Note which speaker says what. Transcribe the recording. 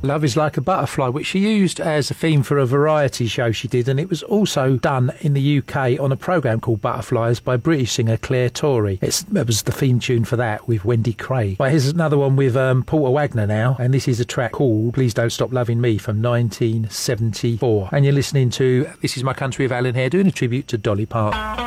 Speaker 1: Love is Like a Butterfly, which she used as a theme for a variety show she did, and it was also done in the UK on a programme called Butterflies by British singer Claire Torrey. It was the theme tune for that with Wendy Craig. Right, here's another one with Porter Wagner now, and this is a track called Please Don't Stop Loving Me from 1974. And you're listening to This Is My Country with Alan Hare, doing a tribute to Dolly Parton.